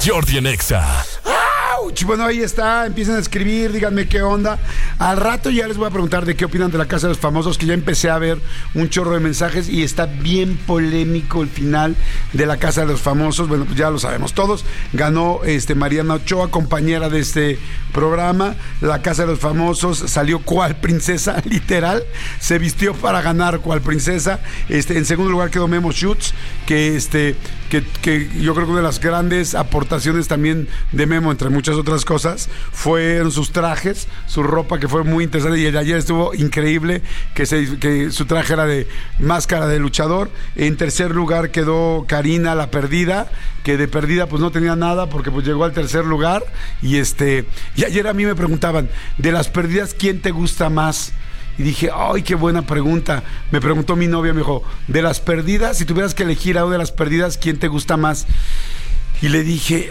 Jordi en Exa. ¡Auch! Bueno, ahí está, empiecen a escribir, díganme qué onda. Al rato ya les voy a preguntar de qué opinan de La Casa de los Famosos, que ya empecé a ver un chorro de mensajes y está bien polémico el final de La Casa de los Famosos. Bueno, pues ya lo sabemos todos. Ganó Mariana Ochoa, compañera de este programa. La Casa de los Famosos salió cual princesa, literal. Se vistió para ganar cual princesa. En segundo lugar quedó Memo Schutz, que yo creo que una de las grandes aportaciones también de Memo, entre muchas otras cosas, fueron sus trajes, su ropa, que fue muy interesante, y el de ayer estuvo increíble, que su traje era de máscara de luchador. En tercer lugar quedó Karina, la perdida, que de perdida pues no tenía nada, porque pues llegó al tercer lugar, y ayer a mí me preguntaban, de las perdidas, ¿quién te gusta más? Y dije, ¡ay, qué buena pregunta! Me preguntó mi novia, me dijo, de las perdidas, si tuvieras que elegir a una de las perdidas, ¿quién te gusta más? Y le dije,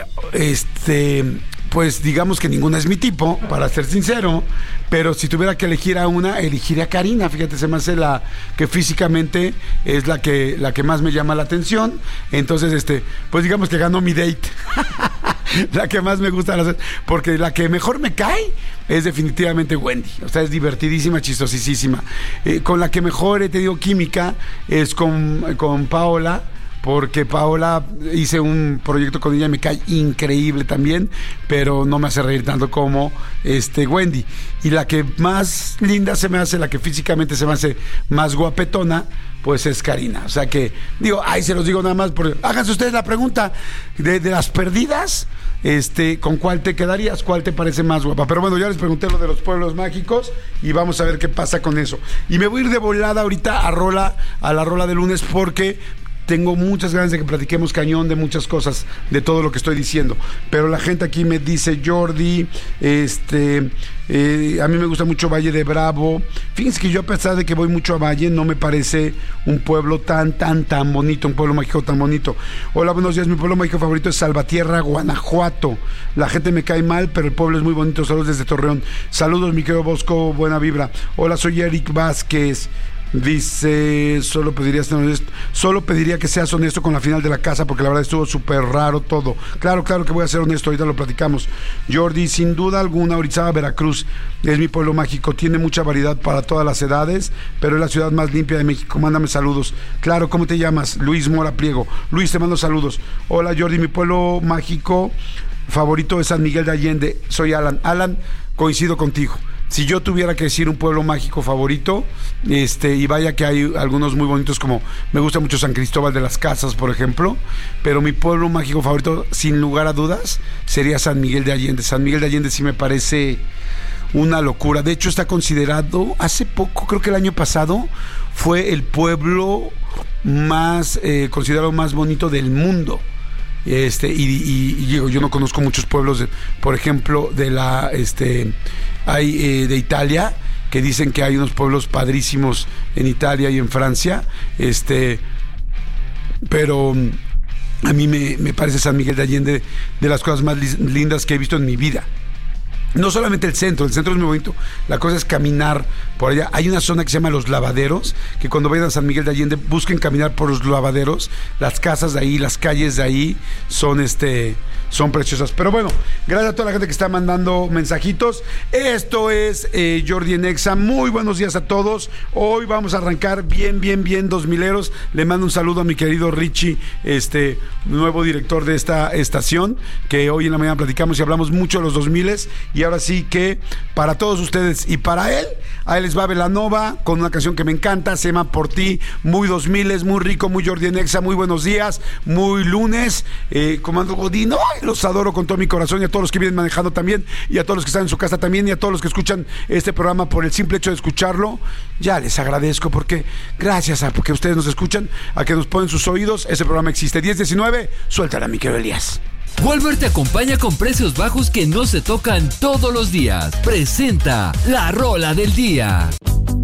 pues digamos que ninguna es mi tipo, para ser sincero, pero si tuviera que elegir a una, elegiría a Karina. Fíjate, se me hace la que físicamente es la que más me llama la atención. Entonces, pues digamos que ganó mi date. La que más me gusta, porque la que mejor me cae es definitivamente Wendy. O sea, es divertidísima, chistosísima. Con la que mejor he tenido química es con Paola, porque Paola, hice un proyecto con ella, me cae increíble también, pero no me hace reír tanto como Wendy. Y la que más linda se me hace, la que físicamente se me hace más guapetona, pues es Karina. O sea que, se los digo nada más, háganse ustedes la pregunta de las perdidas, ¿con cuál te quedarías? ¿Cuál te parece más guapa? Pero bueno, ya les pregunté lo de los pueblos mágicos y vamos a ver qué pasa con eso. Y me voy a ir de volada ahorita a la rola de lunes, porque tengo muchas ganas de que platiquemos cañón de muchas cosas, de todo lo que estoy diciendo. Pero la gente aquí me dice, Jordi, a mí me gusta mucho Valle de Bravo. Fíjense que yo, a pesar de que voy mucho a Valle, no me parece un pueblo tan bonito, un pueblo mágico tan bonito. Hola, buenos días, mi pueblo mágico favorito es Salvatierra, Guanajuato. La gente me cae mal, pero el pueblo es muy bonito. Saludos desde Torreón. Saludos, mi querido Bosco, buena vibra. Hola, soy Eric Vázquez. Dice, solo pediría que seas honesto con la final de La Casa, porque la verdad estuvo súper raro todo. Claro que voy a ser honesto, ahorita lo platicamos. Jordi, sin duda alguna, Orizaba, Veracruz es mi pueblo mágico. Tiene mucha variedad para todas las edades, pero es la ciudad más limpia de México. Mándame saludos. Claro, ¿cómo te llamas? Luis Mora Pliego. Luis, te mando saludos. Hola, Jordi, mi pueblo mágico favorito es San Miguel de Allende. Soy Alan. Alan, coincido contigo. Si yo tuviera que decir un pueblo mágico favorito, y vaya que hay algunos muy bonitos, como me gusta mucho San Cristóbal de las Casas, por ejemplo, pero mi pueblo mágico favorito, sin lugar a dudas, sería San Miguel de Allende. San Miguel de Allende sí me parece una locura. De hecho, está considerado, hace poco, creo que el año pasado, fue el pueblo más considerado más bonito del mundo. Yo no conozco muchos pueblos, por ejemplo, de Italia, que dicen que hay unos pueblos padrísimos en Italia y en Francia, pero a mí me parece San Miguel de Allende de las cosas más lindas que he visto en mi vida. No solamente el centro es muy bonito, la cosa es caminar por allá. Hay una zona que se llama Los Lavaderos, que cuando vayan a San Miguel de Allende busquen caminar por los lavaderos. Las casas de ahí, las calles de ahí son preciosas. Pero bueno, gracias a toda la gente que está mandando mensajitos. Esto es Jordi en Exa. Muy buenos días a todos. Hoy vamos a arrancar bien 2000eros. Le mando un saludo a mi querido Richie, nuevo director de esta estación, que hoy en la mañana platicamos y hablamos mucho de los 2000s. Y ahora sí que para todos ustedes y para él, ahí les va Belanova con una canción que me encanta, se llama Por Ti. Muy 2000s, muy rico, muy Jordi en Exa. Muy buenos días, muy lunes. Comando Godín, ¡ay! Los adoro con todo mi corazón, y a todos los que vienen manejando también, y a todos los que están en su casa también, y a todos los que escuchan este programa por el simple hecho de escucharlo. Ya les agradezco, porque gracias a porque ustedes nos escuchan, a que nos ponen sus oídos, ese programa existe. 10-19, suéltala, mi querido Elías. Walmart te acompaña con precios bajos que no se tocan todos los días. Presenta la rola del día.